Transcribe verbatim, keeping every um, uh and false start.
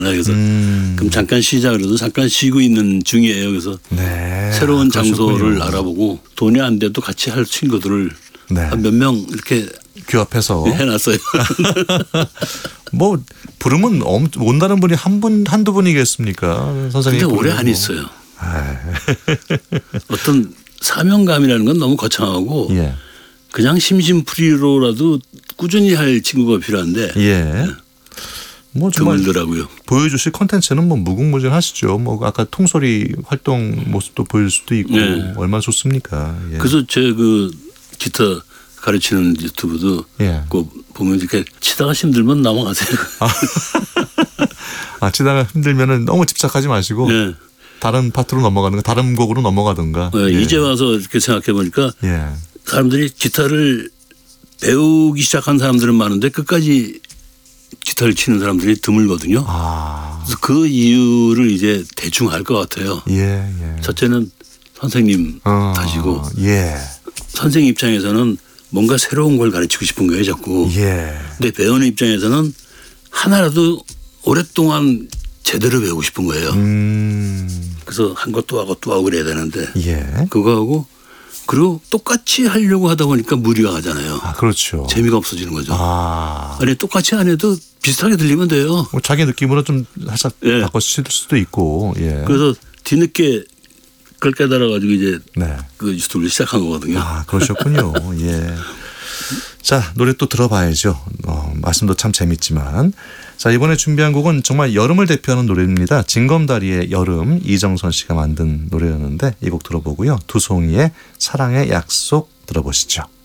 그래서 음. 그럼 잠깐 쉬자 그래도 잠깐 쉬고 있는 중이에요. 그래서 네. 새로운 아, 장소를 알아보고 돈이 안 돼도 같이 할 친구들을 네. 한 몇 명 이렇게 규합해서 해놨어요. 뭐 부르면 엄, 온다는 분이 한 분 한두 분이겠습니까, 선생님? 근데 오래 안 뭐. 있어요. 아이. 어떤 사명감이라는 건 너무 거창하고 예. 그냥 심심풀이로라도 꾸준히 할 친구가 필요한데 예. 뭐 정말 드물더라고요. 보여주실 콘텐츠는 뭐 무궁무진하시죠. 뭐 아까 통소리 활동 모습도 보일 수도 있고 네. 얼마나 좋습니까. 예. 그래서 제 그 기타 가르치는 유튜브도 예. 꼭 보면 이렇게 치다가 힘들면 넘어가세요. 아, 치다가 힘들면은 너무 집착하지 마시고 네. 다른 파트로 넘어가든가 다른 곡으로 넘어가든가. 네, 예. 이제 와서 이렇게 생각해 보니까 예. 사람들이 기타를 배우기 시작한 사람들은 많은데 끝까지 기타를 치는 사람들이 드물거든요. 아. 그래서 그 이유를 이제 대충 알 것 같아요. 예, 예. 첫째는 선생님 어, 탓이고 예. 선생님 입장에서는 뭔가 새로운 걸 가르치고 싶은 거예요, 자꾸. 예. 근데 배우는 입장에서는 하나라도 오랫동안 제대로 배우고 싶은 거예요. 음. 그래서 한 것도 하고 또 하고 그래야 되는데 예. 그거 하고 그리고 똑같이 하려고 하다 보니까 무리가 가잖아요. 아, 그렇죠. 재미가 없어지는 거죠. 아. 아니 똑같이 안 해도 비슷하게 들리면 돼요. 뭐 자기 느낌으로 좀 살짝 예. 바꿔 쓸 수도 있고. 예. 그래서 뒤늦게 그걸 깨달아가지고 이제 네. 그 유튜브를 시작한 거거든요. 아, 그러셨군요. 예. 자, 노래 또 들어봐야죠. 어, 말씀도 참 재밌지만. 자, 이번에 준비한 곡은 정말 여름을 대표하는 노래입니다. 징검다리의 여름, 이정선 씨가 만든 노래였는데 이 곡 들어보고요. 두송이의 사랑의 약속 들어보시죠.